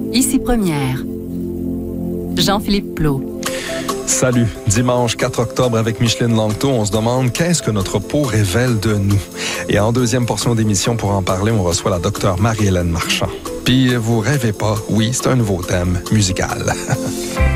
Ici Première. Jean-Philippe Plot. Salut, dimanche 4 octobre avec Micheline Langto, on se demande qu'est-ce que notre peau révèle de nous. Et en deuxième portion d'émission, pour en parler, on reçoit la docteure Marie-Hélène Marchand. Puis vous rêvez pas, oui, c'est un nouveau thème musical.